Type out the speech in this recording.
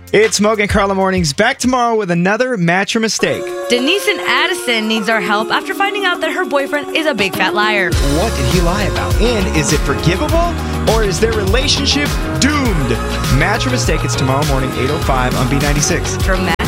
It's Mogan Carla Mornings, back tomorrow with another Match or Mistake. Denise in Addison needs our help after finding out that her boyfriend is a big fat liar. What did he lie about? And is it forgivable? Or is their relationship doomed? Match or Mistake, it's tomorrow morning, 8:05 on B96. From